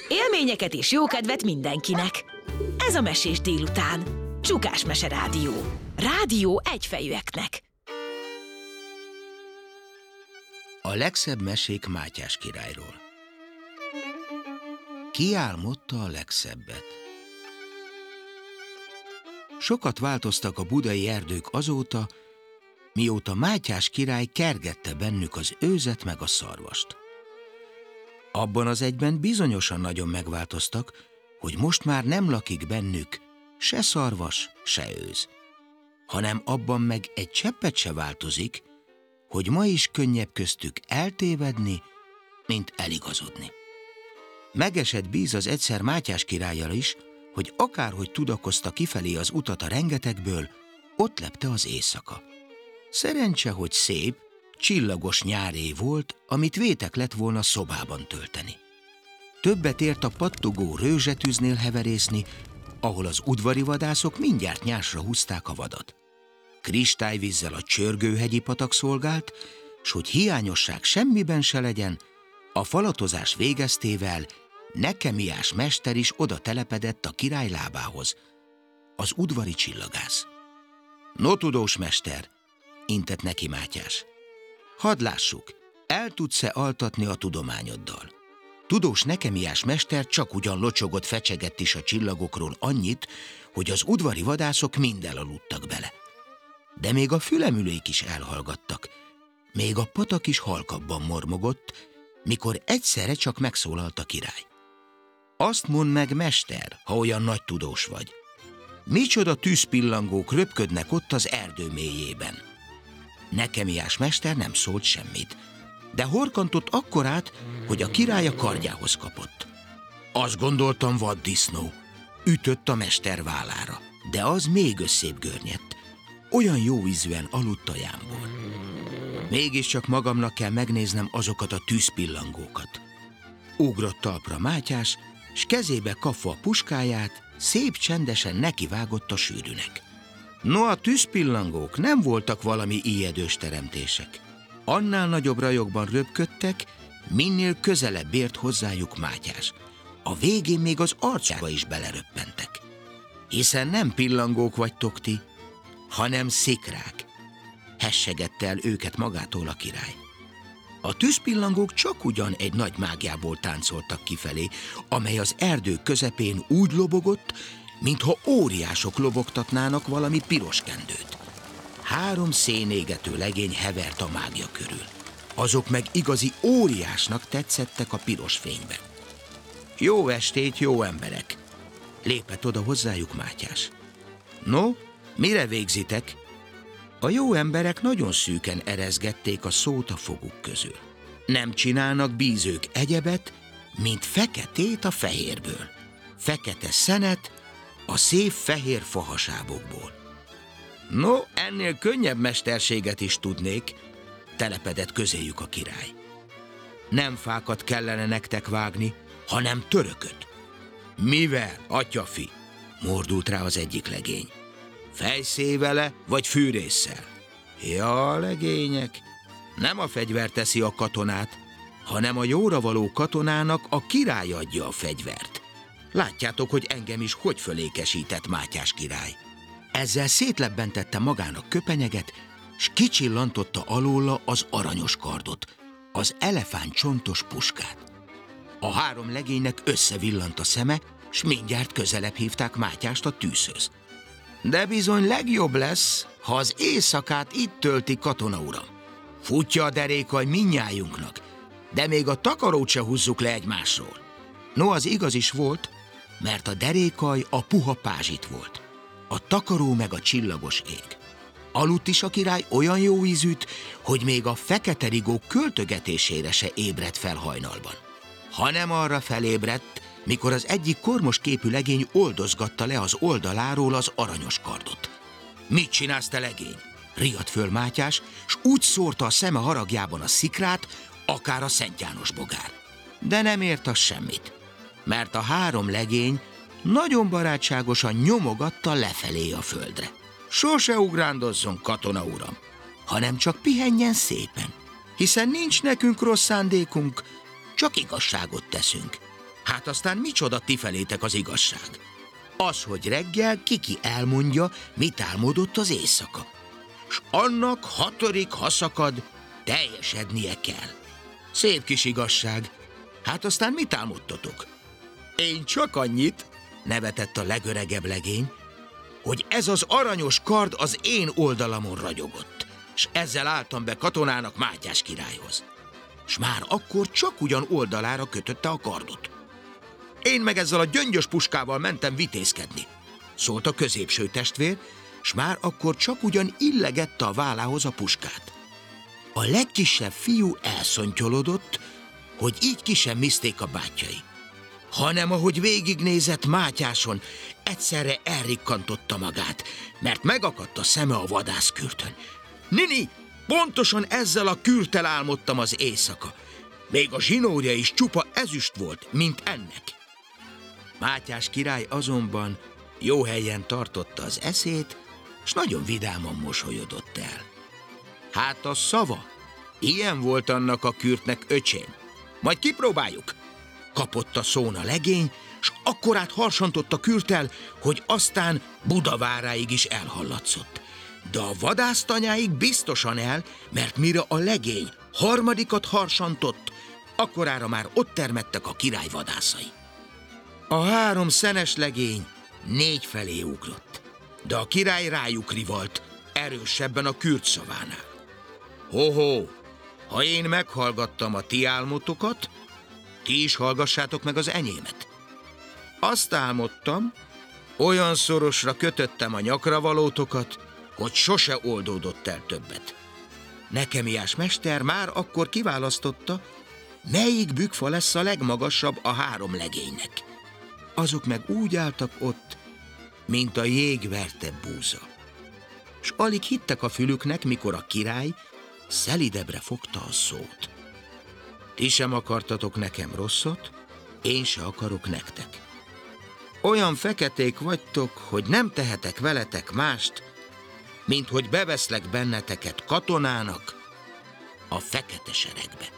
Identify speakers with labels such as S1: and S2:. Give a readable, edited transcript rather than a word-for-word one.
S1: Élményeket és jókedvet mindenkinek. Ez a Mesés délután. Csukás Mese Rádió. Rádió egyfejűeknek.
S2: A legszebb mesék Mátyás királyról. Ki álmodta a legszebbet? Sokat változtak a budai erdők azóta, mióta Mátyás király kergette bennük az őzet meg a szarvast. Abban az egyben bizonyosan nagyon megváltoztak, hogy most már nem lakik bennük se szarvas, se őz, hanem abban meg egy cseppet se változik, hogy ma is könnyebb köztük eltévedni, mint eligazodni. Megesett bíz az egyszer Mátyás királlyal is, hogy akárhogy tudakozta kifelé az utat a rengetegből, ott lepte az éjszaka. Szerencse, hogy szép, csillagos nyáré volt, amit vétek lett volna szobában tölteni. Többet ért a pattogó rőzsetűznél heverészni, ahol az udvari vadászok mindjárt nyásra húzták a vadat. Kristályvízzel a Csörgőhegyi patak szolgált, s hogy hiányosság semmiben se legyen, a falatozás végeztével Nekemiás mester is oda telepedett a király lábához, az udvari csillagász. No, tudós mester, intett neki Mátyás. Hadd lássuk, el tudsz-e altatni a tudományoddal? Tudós Nekemiás mester csak ugyan locsogott, fecsegett is a csillagokról annyit, hogy az udvari vadászok mind elaludtak bele. De még a fülemülék is elhallgattak, még a patak is halkabban mormogott, mikor egyszerre csak megszólalt a király. Azt mondd meg, mester, ha olyan nagy tudós vagy. Micsoda tűzpillangók röpködnek ott az erdő mélyében? Nekemiás mester nem szólt semmit, de horkantott akkorát, hogy a király a kardjához kapott. Azt gondoltam, vaddisznó, ütött a mester vállára, de az még összébb görnyedt. Olyan jóízűen aludt a jámból. Mégiscsak magamnak kell megnéznem azokat a tűzpillangókat. Ugrott talpra Mátyás, s kezébe kapva a puskáját, szép csendesen nekivágott a sűrűnek. No, a tűzpillangók nem voltak valami ijedős teremtések. Annál nagyobb rajokban röpködtek, minél közelebb ért hozzájuk Mátyás. A végén még az arcába is beleröppentek. Hiszen nem pillangók vagytok ti, hanem szikrák, hessegette el őket magától a király. A tűzpillangók csak ugyan egy nagy mágiából táncoltak kifelé, amely az erdő közepén úgy lobogott, mintha óriások lobogtatnának valami piros kendőt. 3 szénégető legény hevert a mágia körül. Azok meg igazi óriásnak tetszettek a piros fényben. Jó estét, jó emberek! Lépett oda hozzájuk Mátyás. No, mire végzitek? A jó emberek nagyon szűken erezgették a szót a foguk közül. Nem csinálnak bízők egyebet, mint feketét a fehérből, fekete szenet a szép fehér fahasábokból. No, ennél könnyebb mesterséget is tudnék, telepedett közéjük a király. Nem fákat kellene nektek vágni, hanem törököt. Mivel, atyafi? Mordult rá az egyik legény. Fejszévele vagy fűrésszel? Ja, legények, nem a fegyver teszi a katonát, hanem a jóra való katonának a király adja a fegyvert. Látjátok, hogy engem is hogy fölékesített Mátyás király. Ezzel szétlebbentette magának köpenyeget, s kicsillantotta alóla az aranyos kardot, az elefántcsontos puskát. A 3 legénynek összevillant a szeme, s mindjárt közelebb hívták Mátyást a tűzhöz. De bizony legjobb lesz, ha az éjszakát itt tölti, katona uram. Futja a derékaj mindnyájunknak, de még a takarót se húzzuk le egymásról. No, az igaz is volt, mert a derékaj a puha pázsit volt, a takaró meg a csillagos ég. Aludt is a király olyan jó ízűt, hogy még a fekete rigó költögetésére se ébredt fel hajnalban, hanem arra felébredt, mikor az egyik kormos képű legény oldozgatta le az oldaláról az aranyos kardot. Mit csinálsz, te legény? Riadt föl Mátyás, s úgy szórta a szeme haragjában a szikrát, akár a Szent János bogár. De nem ért az semmit, mert a 3 legény nagyon barátságosan nyomogatta lefelé a földre. Sose ugrándozzon, katona uram, hanem csak pihenjen szépen, hiszen nincs nekünk rossz szándékunk, csak igazságot teszünk. Hát aztán micsoda ti felétek az igazság? Az, hogy reggel kiki elmondja, mit álmodott az éjszaka. S annak 6. haszakad teljesednie kell. Szép kis igazság. Hát aztán mit álmodtatok? Én csak annyit, nevetett a legöregebb legény, hogy ez az aranyos kard az én oldalamon ragyogott, s ezzel álltam be katonának Mátyás királyhoz. S már akkor csak ugyan oldalára kötötte a kardot. Én meg ezzel a gyöngyös puskával mentem vitézkedni, szólt a középső testvér, s már akkor csak ugyan illegette a vállához a puskát. A legkisebb fiú elszontyolodott, hogy így ki sem miszték a bátyjai, hanem ahogy végignézett Mátyáson, egyszerre elrikkantotta magát, mert megakadt a szeme a vadászkürtön. Nini, pontosan ezzel a kürttel álmodtam az éjszaka. Még a zsinórja is csupa ezüst volt, mint ennek. Mátyás király azonban jó helyen tartotta az eszét, s nagyon vidáman mosolyodott el. Hát a szava, ilyen volt annak a kürtnek, öcsém. Majd kipróbáljuk. Kapott a szón a legény, s akkorát harsantott a kürttel, hogy aztán Budaváráig is elhallatszott. De a vadásztanyáig biztosan el, mert mire a legény 3. harsantott, akkorára már ott termettek a király vadászai. A 3 szenes legény 4 felé ugrott, de a király rájuk rivalt, erősebben a kürt szavánál. Ho-ho, ha én meghallgattam a ti álmotokat, ti is hallgassátok meg az enyémet. Azt álmodtam, olyan szorosra kötöttem a nyakra valótokat, hogy sose oldódott el többet. Nekemiás mester már akkor kiválasztotta, melyik bükkfa lesz a legmagasabb a 3 legénynek. Azok meg úgy álltak ott, mint a jégverte búza. S alig hittek a fülüknek, mikor a király szelidebbre fogta a szót. Ti sem akartatok nekem rosszat, én se akarok nektek. Olyan feketék vagytok, hogy nem tehetek veletek mást, mint hogy beveszlek benneteket katonának a fekete seregbe.